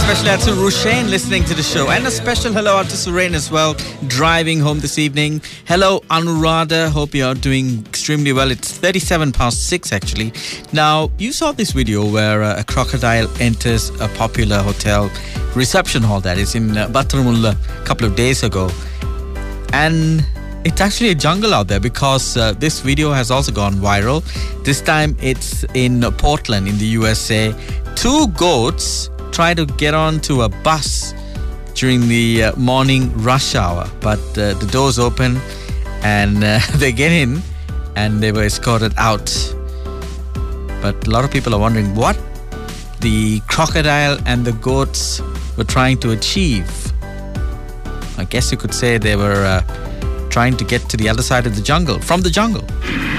Especially out to Rushain listening to the show. And a special hello out to Surain as well, driving home this evening. Hello, Anuradha. Hope you're doing extremely well. It's 6 actually. Now, you saw this video where a crocodile enters a popular hotel reception hall that is in Battaramulla a couple of days ago. And it's actually a jungle out there because this video has also gone viral. This time it's in Portland in the USA. 2 goats try to get onto a bus during the morning rush hour, but the doors open and they get in and they were escorted out. But a lot of people are wondering what the crocodile and the goats were trying to achieve. I guess you could say they were trying to get to the other side of the jungle, from the jungle.